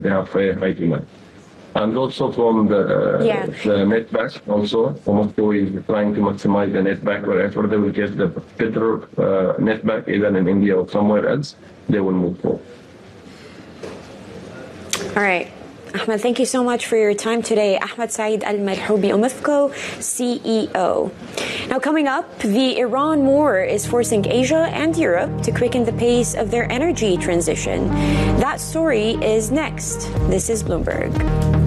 they have high demand. And also from the netback, also, Morocco is trying to maximize the netback. Wherever they will get the better netback, either in India or somewhere else, they will move forward. All right. Ahmed, thank you so much for your time today. Ahmed Saeed Al Marhoubi, OMIFCO CEO. Now, coming up, the Iran war is forcing Asia and Europe to quicken the pace of their energy transition. That story is next. This is Bloomberg.